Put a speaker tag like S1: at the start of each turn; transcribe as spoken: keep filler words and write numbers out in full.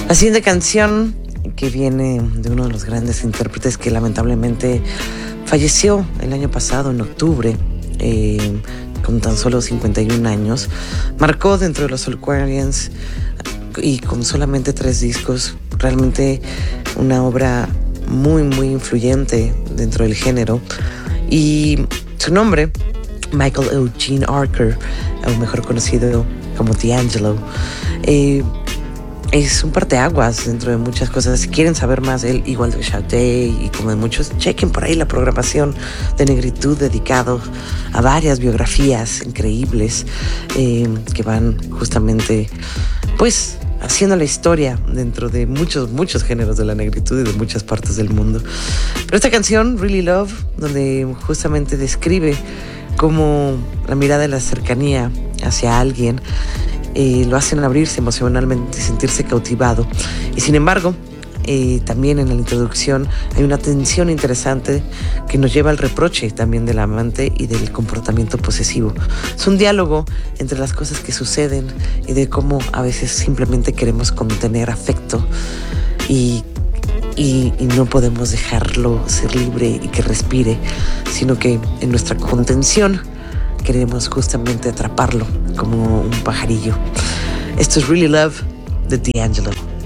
S1: La siguiente canción, que viene de uno de los grandes intérpretes que lamentablemente falleció el año pasado, en octubre, eh, con tan solo cincuenta y un años, marcó dentro de los Soulquarians y con solamente tres discos, realmente una obra muy, muy influyente dentro del género. Y su nombre, Michael Eugene Archer, o mejor conocido como D'Angelo, eh, es un parteaguas dentro de muchas cosas. Si quieren saber más de él, igual de Sade y como de muchos, chequen por ahí la programación de Negritud, dedicado a varias biografías increíbles eh, que van justamente, pues, haciendo la historia dentro de muchos, muchos géneros de la negritud y de muchas partes del mundo. Pero esta canción, Really Love, donde justamente describe cómo la mirada de la cercanía hacia alguien Eh, lo hacen abrirse emocionalmente y sentirse cautivado. Y sin embargo, eh, también en la introducción hay una tensión interesante que nos lleva al reproche también del amante y del comportamiento posesivo. Es un diálogo entre las cosas que suceden y de cómo a veces simplemente queremos contener afecto y Y, y no podemos dejarlo ser libre y que respire, sino que en nuestra contención queremos justamente atraparlo como un pajarillo. Esto es Really Love de D'Angelo.